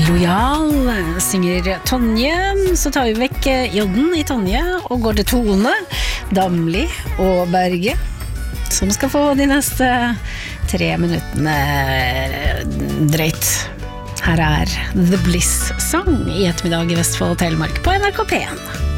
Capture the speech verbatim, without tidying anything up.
Lojal, synger Tonje. Så tar vi vekk J-en i Tonje og går til Tone, Damli og Berge, som skal få de neste tre minuttene drøyt. Her er The Bliss Song i ettermiddag i Vestfold og Telemark på N R K P en.